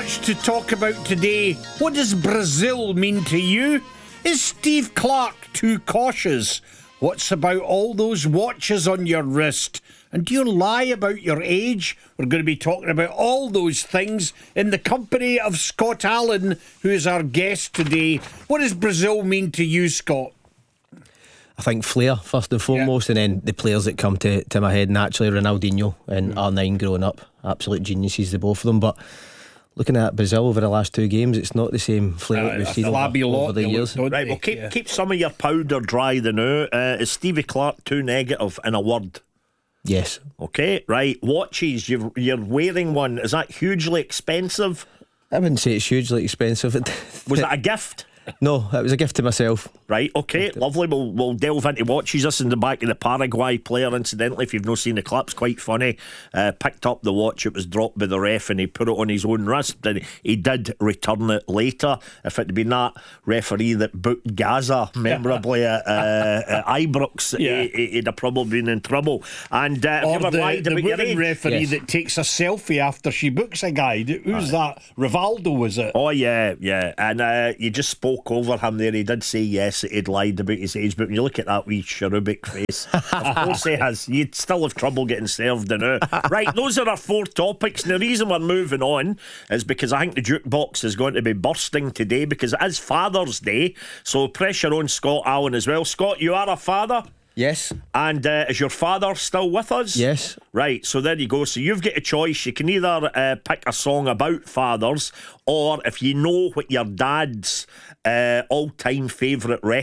much to talk about today. What does Brazil mean to you? Is Steve Clarke too cautious? What's about all those watches on your wrist? And do you lie about your age? We're going to be talking about all those things in the company of Scott Allan, who is our guest today. What does Brazil mean to you, Scott? I think flair first and foremost, and then the players that come to my head naturally. Ronaldinho and R9 growing up, absolute geniuses, the both of them. But looking at Brazil over the last two games, it's not the same flair that we've seen over the years. Right, well, keep some of your powder dry the now. Is Stevie Clarke too negative in a word? Yes. Okay, right. Watches, you're wearing one. Is that hugely expensive? I wouldn't say it's hugely expensive. Was it a gift? No, it was a gift to myself. Right, okay, lovely. We'll delve into watches. This in the back of the Paraguay player, incidentally, if you've not seen the clips, quite funny. Picked up the watch, it was dropped by the ref, and he put it on his own wrist, and he did return it later. If it had been that referee that booked Gaza memorably at Ibrox, he'd have probably been in trouble. And have you ever lied about your age? Referee that takes a selfie after she books a guy. Who's that? Rivaldo, was it? Oh yeah. And you just spoke over him there. He did say yes, he'd lied about his age, but when you look at that wee cherubic face, of course he has. You'd still have trouble getting served now. Right, those are our four topics. And the reason we're moving on is because I think the jukebox is going to be bursting today, because it is Father's Day, so pressure on Scott Allan as well. Scott, you are a father? Yes. And is your father still with us? Yes. Right, so there you go. So you've got a choice. You can either pick a song about fathers, or if you know what your dad's all-time favourite record